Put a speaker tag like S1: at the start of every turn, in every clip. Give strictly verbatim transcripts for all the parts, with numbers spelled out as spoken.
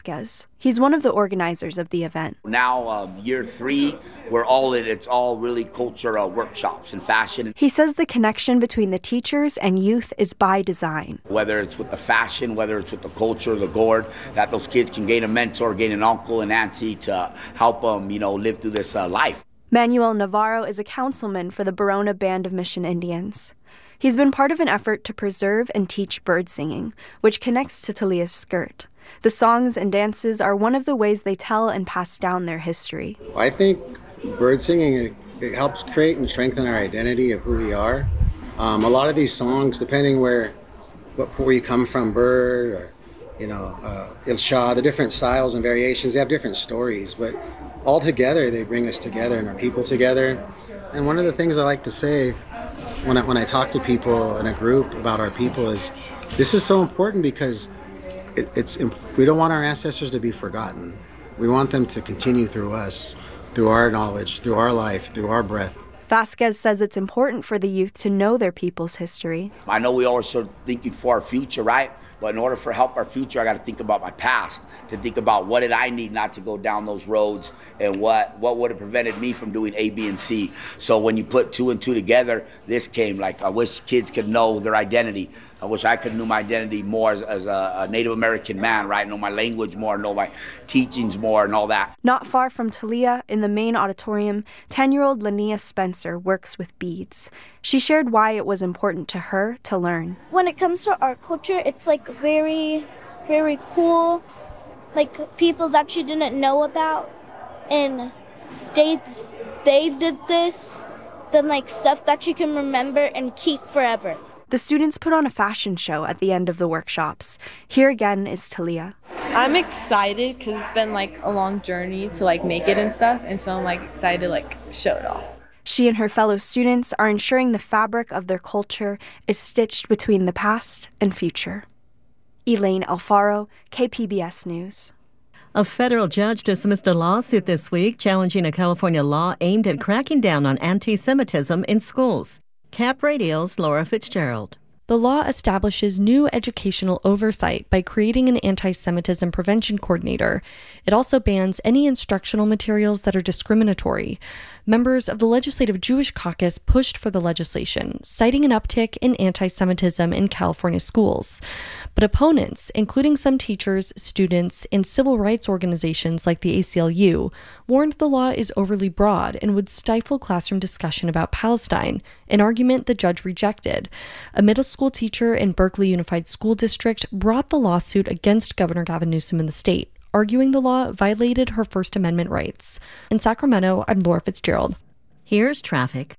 S1: Vasquez. He's one of the organizers of the event.
S2: Now, um, year three, we're all in, it's all really cultural workshops and fashion.
S1: He says the connection between the teachers and youth is by design.
S2: Whether it's with the fashion, whether it's with the culture, the gourd, that those kids can gain a mentor, gain an uncle and auntie to help them, you know, live through this uh, life.
S1: Manuel Navarro is a councilman for the Barona Band of Mission Indians. He's been part of an effort to preserve and teach bird singing, which connects to Talia's skirt. The songs and dances are one of the ways they tell and pass down their history.
S3: I think bird singing, it, it helps create and strengthen our identity of who we are. Um, a lot of these songs, depending where, what, where you come from, bird or, you know, uh, Il Shah, the different styles and variations, they have different stories, but all together they bring us together and our people together. And one of the things I like to say when I, when I talk to people in a group about our people is this is so important because it, it's we don't want our ancestors to be forgotten. We want them to continue through us, through our knowledge, through our life, through our breath.
S1: Vasquez says it's important for the youth to know their people's history.
S2: I know we always are thinking for our future, right? But in order for help our future, I got to think about my past, to think about what did I need not to go down those roads and what, what would have prevented me from doing A, B, and C. So when you put two and two together, this came. Like, I wish kids could know their identity. I wish I could know my identity more as, as a, a Native American man, right? Know my language more, know my teachings more and all that.
S1: Not far from Talia, in the main auditorium, ten-year-old Lania Spencer works with beads. She shared why it was important to her to learn.
S4: When it comes to our culture, it's like very, very cool. Like people that you didn't know about, and they, they did this, then like stuff that you can remember and keep forever.
S1: The students put on a fashion show at the end of the workshops. Here again is Talia.
S5: I'm excited because it's been like a long journey to like make it and stuff, and so I'm like excited to like show it off.
S1: She and her fellow students are ensuring the fabric of their culture is stitched between the past and future. Elaine Alfaro, K P B S News.
S6: A federal judge dismissed a lawsuit this week challenging a California law aimed at cracking down on anti-Semitism in schools. Cap Radio's Laura Fitzgerald.
S7: The law establishes new educational oversight by creating an anti-Semitism prevention coordinator. It also bans any instructional materials that are discriminatory. Members of the Legislative Jewish Caucus pushed for the legislation, citing an uptick in anti-Semitism in California schools. But opponents, including some teachers, students, and civil rights organizations like the A C L U, warned the law is overly broad and would stifle classroom discussion about Palestine, an argument the judge rejected. A middle school teacher in Berkeley Unified School District brought the lawsuit against Governor Gavin Newsom in the state, arguing the law violated her First Amendment rights. In Sacramento, I'm Laura Fitzgerald.
S6: Here's traffic.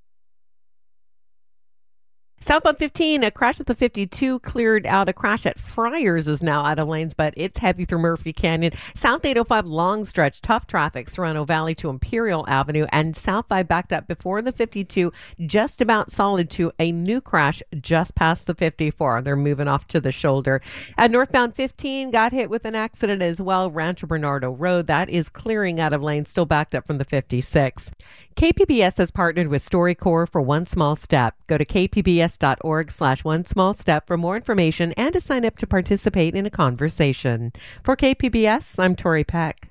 S8: Southbound fifteen, a crash at the fifty-two cleared out. A crash at Friars is now out of lanes, but it's heavy through Murphy Canyon. South eight oh five long stretch, tough traffic, Serrano Valley to Imperial Avenue, and South five backed up before the fifty-two, just about solid to a new crash just past the fifty-four. They're moving off to the shoulder. At northbound fifteen, got hit with an accident as well. Rancho Bernardo Road, that is clearing out of lanes, still backed up from the fifty-six. K P B S has partnered with StoryCorps for One Small Step. Go to k p b s dot org slash one small step for more information and to sign up to participate in a conversation. For K P B S, I'm Tori Peck.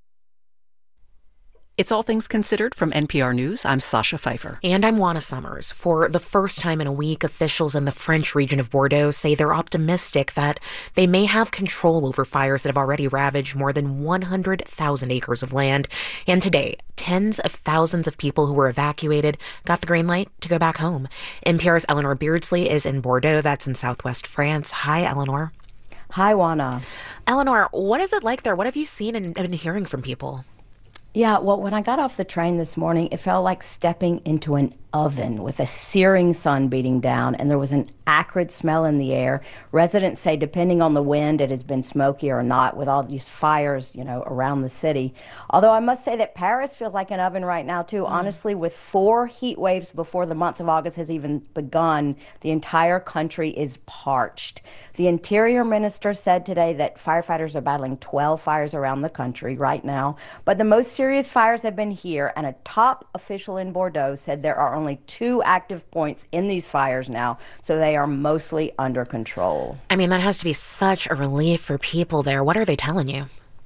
S9: It's All Things Considered from N P R News. I'm Sasha Pfeiffer.
S10: And I'm Juana Summers. For the first time in a week, officials in the French region of Bordeaux say they're optimistic that they may have control over fires that have already ravaged more than one hundred thousand acres of land. And today, tens of thousands of people who were evacuated got the green light to go back home. N P R's Eleanor Beardsley is in Bordeaux. That's in southwest France. Hi, Eleanor.
S11: Hi, Juana.
S10: Eleanor, what is it like there? What have you seen and been hearing from people?
S11: Yeah, well, when I got off the train this morning, it felt like stepping into an oven with a searing sun beating down, and there was an acrid smell in the air. Residents say depending on the wind, it has been smoky or not with all these fires, you know, around the city. Although I must say that Paris feels like an oven right now, too. Mm. Honestly, with four heat waves before the month of August has even begun, the entire country is parched. The Interior Minister said today that firefighters are battling twelve fires around the country right now, but the most serious fires have been here, and a top official in Bordeaux said there are only two active points in these fires now, so they are mostly under control.
S10: I mean, that has to be such a relief for people there. What are they telling you?